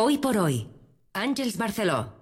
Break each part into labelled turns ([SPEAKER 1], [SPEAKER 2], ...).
[SPEAKER 1] Hoy por hoy, Àngels Barceló.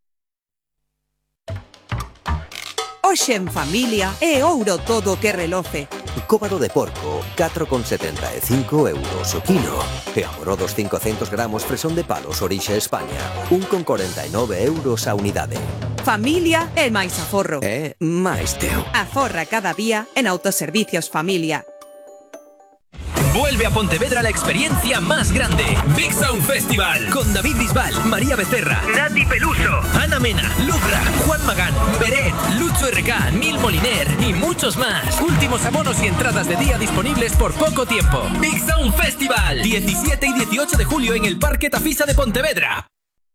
[SPEAKER 2] Hoxe en familia é ouro todo que reloce.
[SPEAKER 3] Cóbado de porco, 4,75 euros o kilo. E amorodos 500 gramos fresón de palos orixe España, 1,49 euros a unidade.
[SPEAKER 2] Familia é máis aforro.
[SPEAKER 3] É máis teu.
[SPEAKER 2] Aforra cada día en Autoservicios Familia.
[SPEAKER 4] Vuelve a Pontevedra la experiencia más grande. Big Sound Festival. Con David Bisbal, María Becerra, Nati Peluso, Ana Mena, Lucra, Juan Magán, Beret, Lucho RK, Nil Moliner y muchos más. Últimos abonos y entradas de día disponibles por poco tiempo. Big Sound Festival. 17 y 18 de julio en el Parque Tafisa de Pontevedra.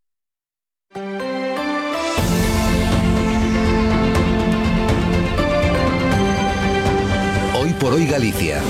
[SPEAKER 5] Hoy por hoy Galicia.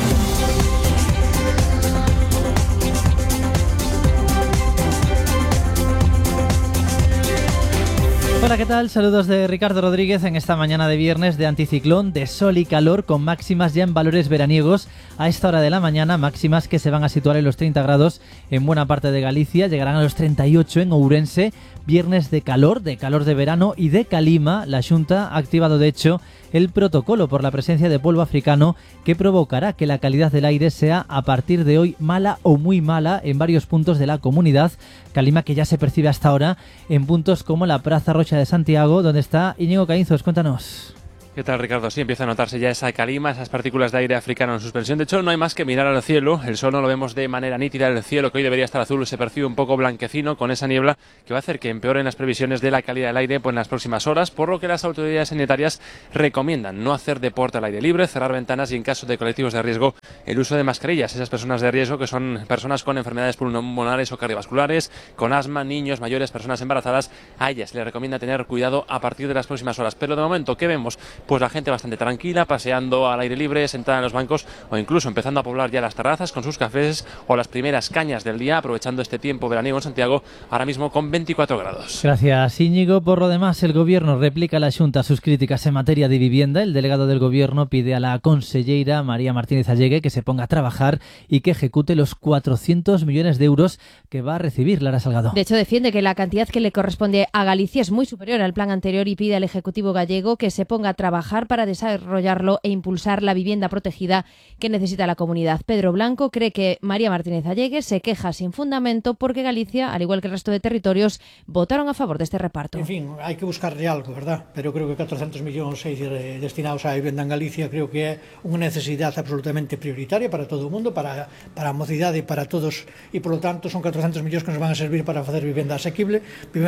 [SPEAKER 6] Hola, ¿qué tal? Saludos de Ricardo Rodríguez en esta mañana de viernes de anticiclón, de sol y calor, con máximas ya en valores veraniegos a esta hora de la mañana, máximas que se van a situar en los 30 grados en buena parte de Galicia, llegarán a los 38 en Ourense. Viernes de calor de verano y de calima. La Xunta ha activado de hecho el protocolo por la presencia de polvo africano que provocará que la calidad del aire sea a partir de hoy mala o muy mala en varios puntos de la comunidad. Calima que ya se percibe hasta ahora en puntos como la Praza Rocha de Santiago, donde está Íñigo Caínzos. Cuéntanos.
[SPEAKER 7] ¿Qué tal, Ricardo? Sí, empieza a notarse ya esa calima, esas partículas de aire africano en suspensión. De hecho, no hay más que mirar al cielo. El sol no lo vemos de manera nítida. El cielo, que hoy debería estar azul, se percibe un poco blanquecino con esa niebla que va a hacer que empeoren las previsiones de la calidad del aire en las próximas horas, por lo que las autoridades sanitarias recomiendan no hacer deporte al aire libre, cerrar ventanas y, en caso de colectivos de riesgo, el uso de mascarillas. Esas personas de riesgo que son personas con enfermedades pulmonares o cardiovasculares, con asma, niños, mayores, personas embarazadas, a ellas se les recomienda tener cuidado a partir de las próximas horas. Pero de momento, ¿qué vemos? Pues la gente bastante tranquila, paseando al aire libre, sentada en los bancos o incluso empezando a poblar ya las terrazas con sus cafés o las primeras cañas del día, aprovechando este tiempo veraniego en Santiago, ahora mismo con 24 grados.
[SPEAKER 6] Gracias, Íñigo. Por lo demás, el Gobierno replica a la Xunta sus críticas en materia de vivienda. El delegado del Gobierno pide a la conselleira María Martínez Allegue que se ponga a trabajar y que ejecute los 400 millones de euros que va a recibir Lara Salgado.
[SPEAKER 8] De hecho, defiende que la cantidad que le corresponde a Galicia es muy superior al plan anterior y pide al Ejecutivo gallego que se ponga a trabajar para desarrollarlo e impulsar la vivienda protegida que necesita la comunidad. Pedro Blanco cree que María Martínez Allegue se queja sin fundamento porque Galicia, al igual que el resto de territorios, votaron a favor de este reparto.
[SPEAKER 9] En fin, hai que buscarle algo, verdad? Pero creo que 400 millóns destinados á vivenda en Galicia creo que é unha necesidade absolutamente prioritaria para todo o mundo, para a mocidade e para todos, e polo tanto son 400 millóns que nos van a servir para facer vivenda asequible,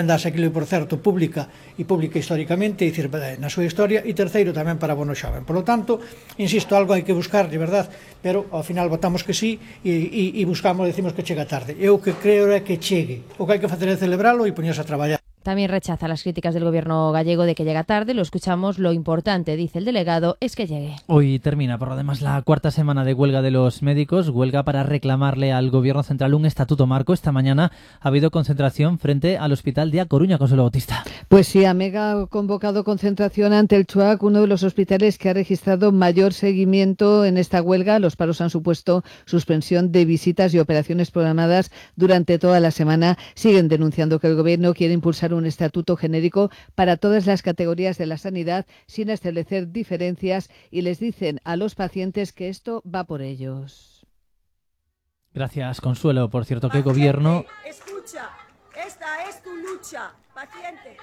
[SPEAKER 9] por certo, pública históricamente, dicir, na súa historia, e terceiro tamén para bono xoven. Por lo tanto, insisto, algo hai que buscar, de verdad, pero ao final votamos que sí e buscamos, decimos que chega tarde. Eu que creo é que chegue. O que hai que facer é celebralo e poñerse a traballar.
[SPEAKER 8] También rechaza las críticas del Gobierno gallego de que llega tarde. Lo escuchamos. Lo importante, dice el delegado, es que llegue.
[SPEAKER 6] Hoy termina, por lo demás, la cuarta semana de huelga de los médicos. Huelga para reclamarle al Gobierno central un estatuto marco. Esta mañana ha habido concentración frente al Hospital de A Coruña, Consuelo Bautista.
[SPEAKER 10] Pues sí, AMEGA ha convocado concentración ante el CHUAC, uno de los hospitales que ha registrado mayor seguimiento en esta huelga. Los paros han supuesto suspensión de visitas y operaciones programadas durante toda la semana. Siguen denunciando que el Gobierno quiere impulsar un estatuto genérico para todas las categorías de la sanidad sin establecer diferencias y les dicen a los pacientes que esto va por ellos.
[SPEAKER 6] Gracias, Consuelo. Por cierto, que Gobierno...
[SPEAKER 11] Escucha, esta es tu lucha, paciente.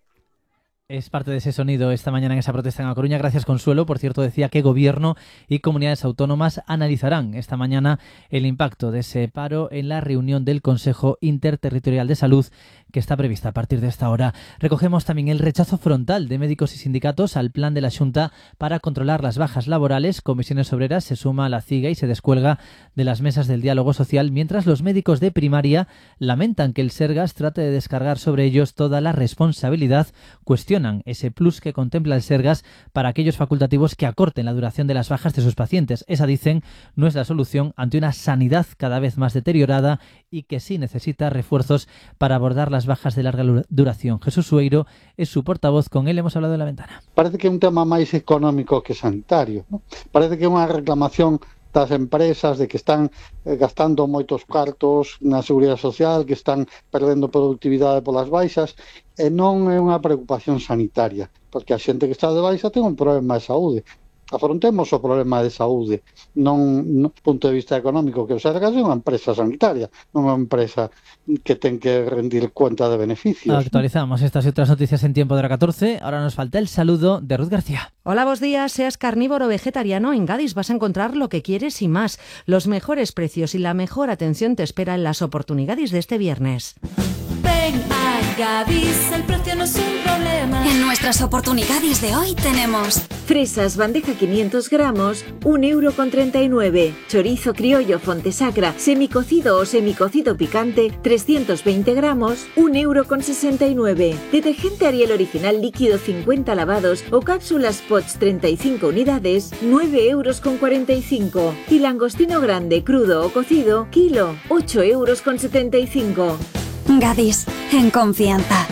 [SPEAKER 6] Es parte de ese sonido esta mañana en esa protesta en A Coruña. Gracias, Consuelo. Por cierto, decía que Gobierno y comunidades autónomas analizarán esta mañana el impacto de ese paro en la reunión del Consejo Interterritorial de Salud que está prevista a partir de esta hora. Recogemos también el rechazo frontal de médicos y sindicatos al plan de la Xunta para controlar las bajas laborales. Comisiones Obreras se suma a la CIGA y se descuelga de las mesas del diálogo social, mientras los médicos de primaria lamentan que el Sergas trate de descargar sobre ellos toda la responsabilidad. Cuestionan ese plus que contempla el Sergas para aquellos facultativos que acorten la duración de las bajas de sus pacientes. Esa, dicen, no es la solución ante una sanidad cada vez más deteriorada y que sí necesita refuerzos para abordar las bajas de larga duración. Jesús Sueiro es su portavoz, con él hemos hablado de la ventana.
[SPEAKER 12] Parece que é un tema máis económico que sanitario, ¿no? Parece que é unha reclamación
[SPEAKER 5] das empresas, de que están gastando moitos cartos na seguridade social, que están perdendo productividade polas baixas, e non é unha preocupación sanitaria, porque a xente que está de baixa ten un problema de saúde. Afrontemos o problema de saúde, non do punto de vista económico, que o Sergas é unha empresa sanitaria, non é unha empresa que ten que rendir cuenta de beneficios.
[SPEAKER 6] Actualizamos estas y otras noticias en tiempo de la 14. Ahora nos falta el saludo de Ruth García.
[SPEAKER 12] Hola, buenos días. Seas carnívoro o vegetariano, en Gadis vas a encontrar lo que quieres y más. Los mejores precios y la mejor atención te espera en las oportunidades de este viernes.
[SPEAKER 13] Ven a Gadis, el precio no es un problema. En nuestras oportunidades de hoy tenemos
[SPEAKER 14] fresas bandeja 500 gramos, 1,39 €. Chorizo criollo Fontesacra, semicocido o semicocido picante, 320 gramos, 1,69 €. Detergente Ariel original líquido 50 lavados o cápsulas Pots 35 unidades, 9,45 €. Y langostino grande, crudo o cocido, kilo, 8,75 €.
[SPEAKER 13] Gadis, en confianza.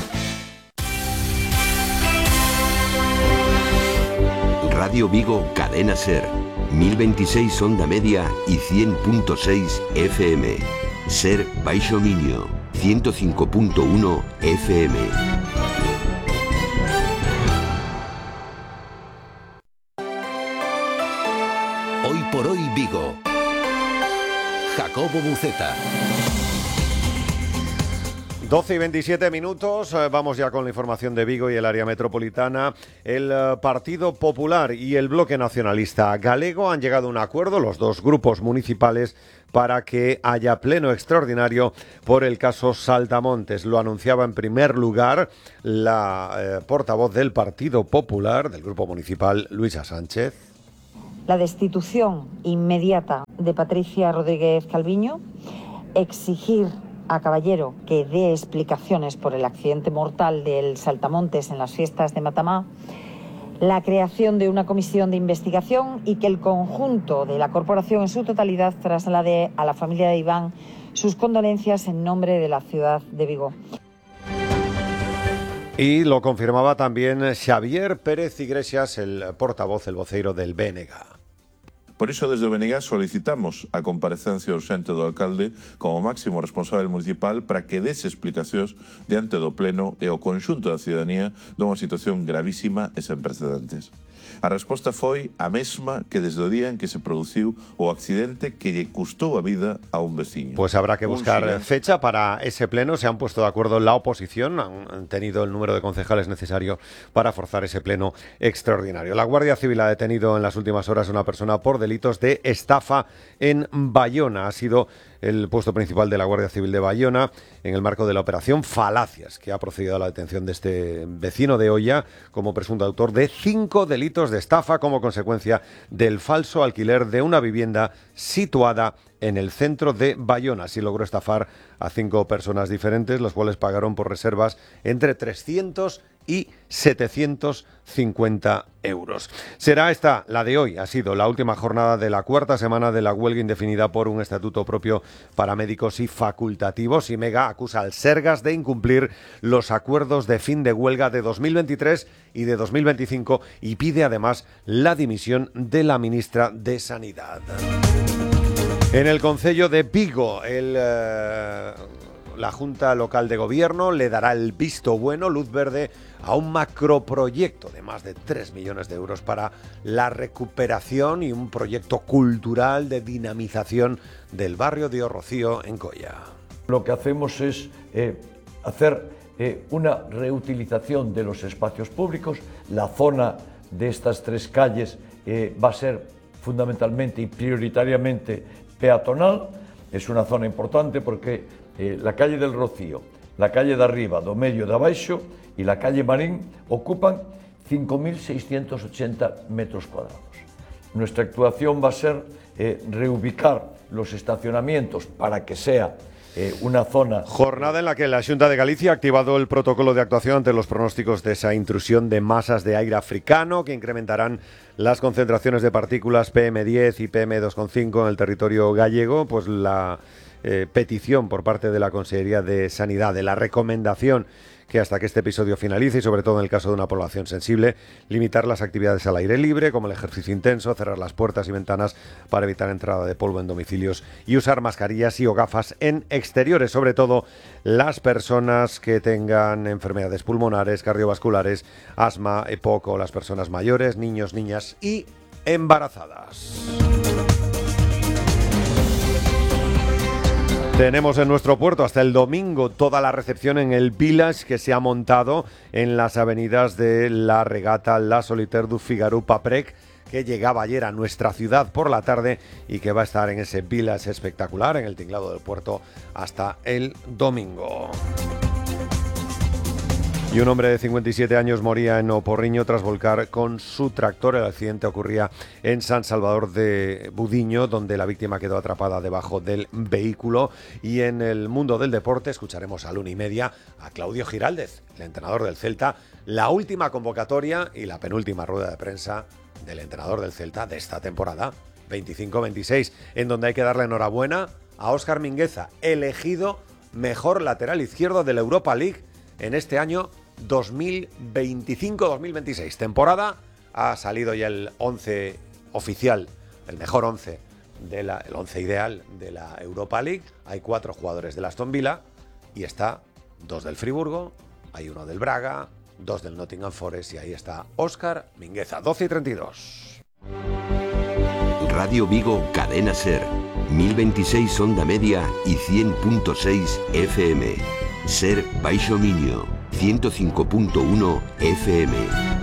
[SPEAKER 15] Radio Vigo, Cadena Ser, 1026 onda media y 100.6 FM. Ser Baixo Miño, 105.1 FM.
[SPEAKER 16] Hoy por hoy Vigo. Jacobo Buceta.
[SPEAKER 17] 12 y 27 minutos, vamos ya con la información de Vigo y el área metropolitana. El Partido Popular y el Bloque Nacionalista Galego han llegado a un acuerdo, los dos grupos municipales, para que haya pleno extraordinario por el caso Saltamontes. Lo anunciaba en primer lugar la portavoz del Partido Popular, del Grupo Municipal, Luisa Sánchez.
[SPEAKER 18] La destitución inmediata de Patricia Rodríguez Calviño, exigir a Caballero que dé explicaciones por el accidente mortal del Saltamontes en las fiestas de Matamá, la creación de una comisión de investigación y que el conjunto de la corporación en su totalidad traslade a la familia de Iván sus condolencias en nombre de la ciudad de Vigo.
[SPEAKER 17] Y lo confirmaba también Xavier Pérez Iglesias, el portavoz, el voceiro del BNG.
[SPEAKER 19] Por iso, desde o BNG solicitamos a comparecencia urxente do alcalde como máximo responsable municipal para que dese explicacións diante do Pleno e o conxunto da ciudadanía dunha situación gravísima e sen precedentes. A resposta foi a mesma que desde o día en que se produciu o accidente que lle custou a vida a un veciño.
[SPEAKER 17] Pues habrá que buscar fecha para ese pleno. Se han puesto de acuerdo la oposición, han tenido el número de concejales necesario para forzar ese pleno extraordinario. La Guardia Civil ha detenido en las últimas horas a una persona por delitos de estafa en Bayona. Ha sido el puesto principal de la Guardia Civil de Bayona en el marco de la operación Falacias, que ha procedido a la detención de este vecino de Oia como presunto autor de 5 delitos de estafa como consecuencia del falso alquiler de una vivienda situada en el centro de Bayona. Así logró estafar a 5 personas diferentes, los cuales pagaron por reservas entre 300 y 750 euros. Será esta, la de hoy, ha sido la última jornada de la cuarta semana de la huelga indefinida por un estatuto propio para médicos y facultativos. Imega acusa al Sergas de incumplir los acuerdos de fin de huelga de 2023 y de 2025 y pide además la dimisión de la ministra de Sanidad. En el concello de Vigo, la Junta Local de Gobierno le dará el visto bueno, luz verde, a un macroproyecto de más de 3 millones de euros para la recuperación y un proyecto cultural de dinamización del barrio de O Rocío en Coia.
[SPEAKER 20] Lo que hacemos es hacer una reutilización de los espacios públicos. La zona de estas 3 calles va a ser fundamentalmente y prioritariamente peatonal. Es una zona importante porque la calle del Rocío, la calle de arriba, do medio de abaixo y la calle Marín ocupan 5.680 metros cuadrados. Nuestra actuación va a ser reubicar los estacionamientos para que sea una zona...
[SPEAKER 17] Jornada en la que la Xunta de Galicia ha activado el protocolo de actuación ante los pronósticos de esa intrusión de masas de aire africano que incrementarán las concentraciones de partículas PM10 y PM2,5 en el territorio gallego. Pues la petición por parte de la Consejería de Sanidad, de la recomendación que hasta que este episodio finalice, y sobre todo en el caso de una población sensible, limitar las actividades al aire libre, como el ejercicio intenso, cerrar las puertas y ventanas para evitar entrada de polvo en domicilios y usar mascarillas y o gafas en exteriores, sobre todo las personas que tengan enfermedades pulmonares, cardiovasculares, asma, EPOC, o las personas mayores, niños, niñas y embarazadas. Tenemos en nuestro puerto hasta el domingo toda la recepción en el Village que se ha montado en las avenidas de la regata La Solitaire du Figaro Paprec, que llegaba ayer a nuestra ciudad por la tarde y que va a estar en ese Village espectacular en el tinglado del puerto hasta el domingo. Y un hombre de 57 años moría en Oporriño tras volcar con su tractor. El accidente ocurría en San Salvador de Budiño, donde la víctima quedó atrapada debajo del vehículo. Y en el mundo del deporte escucharemos a la 1:30 a Claudio Giraldez, el entrenador del Celta, la última convocatoria y la penúltima rueda de prensa del entrenador del Celta de esta temporada 25-26, en donde hay que darle enhorabuena a Óscar Mingueza, elegido mejor lateral izquierdo de la Europa League en este año 2025-2026. Temporada, ha salido ya el 11 oficial, el mejor 11, el 11 ideal de la Europa League. Hay 4 jugadores del Aston Villa y está 2 del Friburgo, hay 1 del Braga, 2 del Nottingham Forest y ahí está Óscar Mingueza. 12:32.
[SPEAKER 15] Radio Vigo, Cadena Ser, 1026 onda media y 100.6 FM. Ser Baixo Miño, 105.1 FM.